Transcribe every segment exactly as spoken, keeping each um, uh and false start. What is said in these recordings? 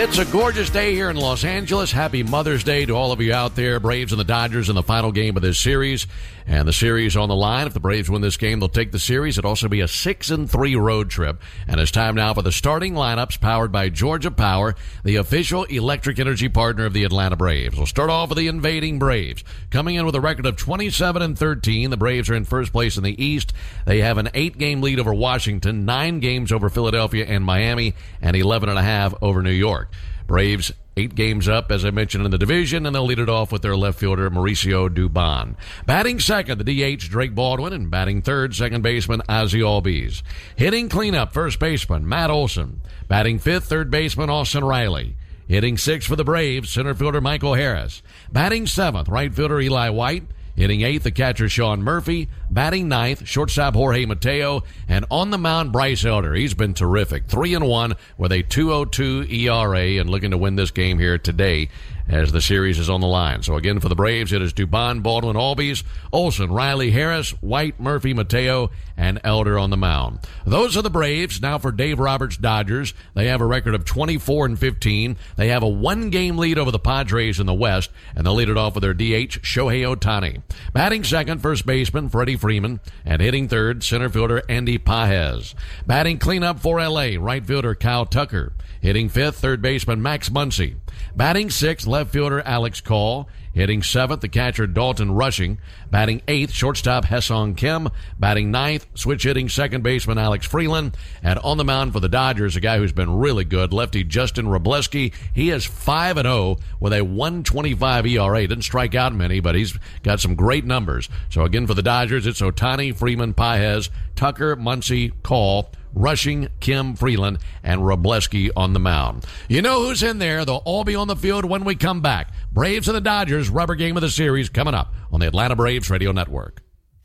It's a gorgeous day here in Los Angeles. Happy Mother's Day to all of you out there. Braves and the Dodgers in the final game of this series. And the series on the line. If the Braves win this game, they'll take the series. It'll also be a six and three road trip. And it's time now for the starting lineups powered by Georgia Power, the official electric energy partner of the Atlanta Braves. We'll start off with the invading Braves. Coming in with a record of twenty-seven and thirteen, the Braves are in first place in the East. They have an eight-game lead over Washington, nine games over Philadelphia and Miami, and eleven and a half over New York. Braves eight games up, as I mentioned, in the division, and they'll lead it off with their left fielder, Mauricio Dubon. Batting second, the D H, Drake Baldwin, and batting third, second baseman, Ozzie Albies. Hitting cleanup, first baseman, Matt Olson. Batting fifth, third baseman, Austin Riley. Hitting sixth for the Braves, center fielder, Michael Harris. Batting seventh, right fielder, Eli White. Hitting eighth, the catcher, Sean Murphy. Batting ninth, shortstop Jorge Mateo. And on the mound, Bryce Elder. He's been terrific. three and one with a two oh two E R A and looking to win this game here today as the series is on the line. So again, for the Braves, it is Dubon, Baldwin, Albies, Olson, Riley, Harris, White, Murphy, Mateo, and Elder on the mound. Those are the Braves. Now for Dave Roberts' Dodgers. They have a record of twenty-four and fifteen. They have a one-game lead over the Padres in the West, and they'll lead it off with their D H, Shohei Ohtani. Batting second, first baseman, Freddie Freeman, and hitting third, center fielder, Andy Pages. Batting cleanup for L A, right fielder, Kyle Tucker. Hitting fifth, third baseman, Max Muncy. Batting sixth, left fielder, Alex Call. Hitting seventh, the catcher, Dalton Rushing. Batting eighth, shortstop, Hesong Kim. Batting ninth, switch hitting, second baseman, Alex Freeland. And on the mound for the Dodgers, a guy who's been really good, lefty Justin Wroblewski. He is five and oh with a one twenty-five E R A. Didn't strike out many, but he's got some great numbers. So again, for the Dodgers, it's Ohtani, Freeman, Pages, Tucker, Muncy, Call, Rushing, Kim, Freeland, and Wroblewski on the mound. You know who's in there. They'll all be on the field when we come back. Braves and the Dodgers, rubber game of the series, coming up on the Atlanta Braves Radio Network.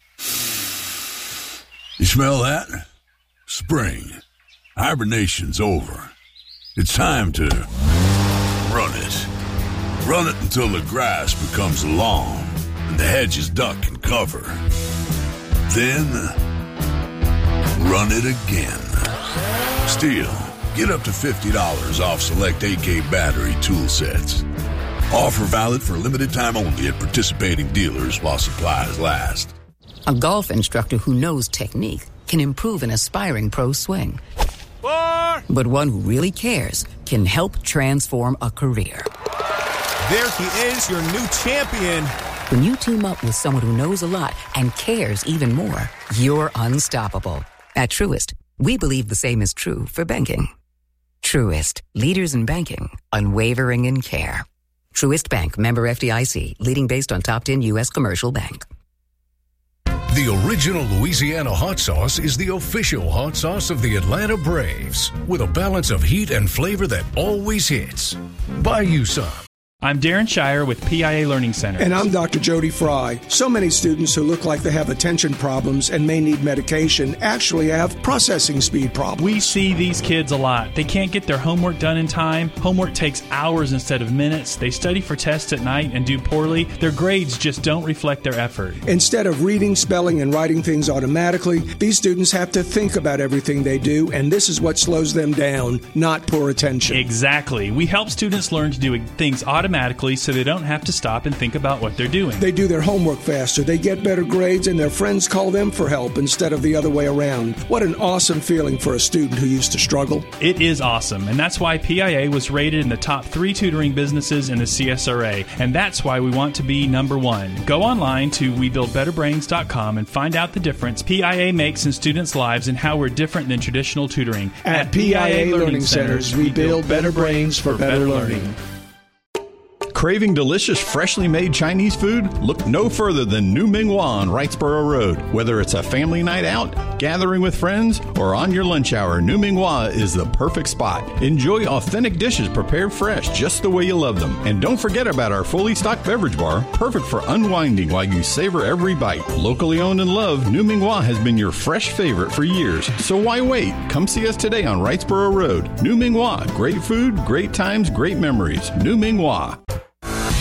You smell that? Spring. Hibernation's over. It's time to run it. Run it until the grass becomes long and the hedges duck and cover. Then run it again. Still, get up to fifty dollars off select A K battery tool sets. Offer valid for a limited time only at participating dealers while supplies last. A golf instructor who knows technique can improve an aspiring pro swing. Four. But one who really cares can help transform a career. There he is, your new champion. When you team up with someone who knows a lot and cares even more, you're unstoppable. At Truist, we believe the same is true for banking. Truist, leaders in banking, unwavering in care. Truist Bank, member F D I C, leading based on top ten U S commercial bank. The original Louisiana hot sauce is the official hot sauce of the Atlanta Braves, with a balance of heat and flavor that always hits. Buy you some. I'm Darren Shire with P I A Learning Center. And I'm Doctor Jody Fry. So many students who look like they have attention problems and may need medication actually have processing speed problems. We see these kids a lot. They can't get their homework done in time. Homework takes hours instead of minutes. They study for tests at night and do poorly. Their grades just don't reflect their effort. Instead of reading, spelling, and writing things automatically, these students have to think about everything they do, and this is what slows them down, not poor attention. Exactly. We help students learn to do things automatically. automatically so they don't have to stop and think about what they're doing. They do their homework faster, they get better grades, and their friends call them for help instead of the other way around. What an awesome feeling for a student who used to struggle. It is awesome, and that's why P I A was rated in the top three tutoring businesses in the C S R A, and that's why we want to be number one. Go online to we build better brains dot com and find out the difference P I A makes in students' lives and how we're different than traditional tutoring. At, At P I A, P I A Learning Centers, we build better brains for better learning. Craving delicious, freshly made Chinese food? Look no further than New Ming Hua on Wrightsboro Road. Whether it's a family night out, gathering with friends, or on your lunch hour, New Ming Hua is the perfect spot. Enjoy authentic dishes prepared fresh, just the way you love them. And don't forget about our fully stocked beverage bar, perfect for unwinding while you savor every bite. Locally owned and loved, New Ming Hua has been your fresh favorite for years. So why wait? Come see us today on Wrightsboro Road. New Ming Hua. Great food, great times, great memories. New Ming Hua.